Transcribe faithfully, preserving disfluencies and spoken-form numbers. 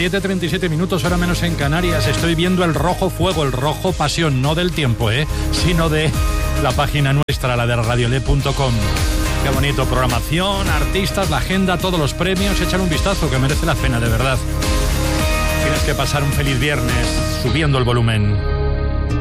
siete treinta y siete minutos, hora menos en Canarias. Estoy viendo el rojo fuego, el rojo pasión, no del tiempo, ¿eh? sino de la página nuestra, la de radiole punto com. Qué bonito, programación, artistas, la agenda, todos los premios. Echar un vistazo, que merece la pena, de verdad. Tienes que pasar un feliz viernes subiendo el volumen.